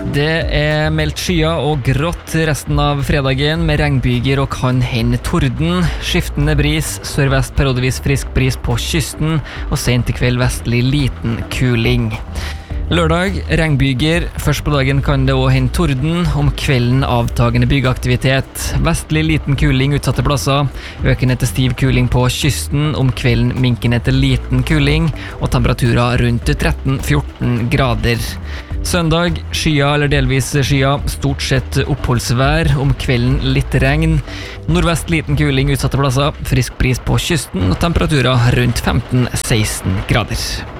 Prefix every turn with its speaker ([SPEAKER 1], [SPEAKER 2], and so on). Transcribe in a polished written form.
[SPEAKER 1] Det meldt skyer og grått resten av fredagen med regnbyger og kan hende torden. Skiftende bris, sørvest periodevis frisk bris på kysten og sent i kveld vestlig liten kuling. Lørdag, regnbyger. Først på dagen kan det også hende torden. Om kvelden avtagende byggeaktivitet. Vestlig liten kuling utsatte plasser. Økende til stiv kuling på kysten. Om kvelden minkende til liten kuling. Og temperaturer rundt 13-14 grader. Søndag, skyer eller delvis skyer. Stort sett oppholdsvær. Om kvelden litt regn. Nordvest liten kuling utsatte plasser. Frisk bris på kysten. Og temperaturer rundt 15-16 grader.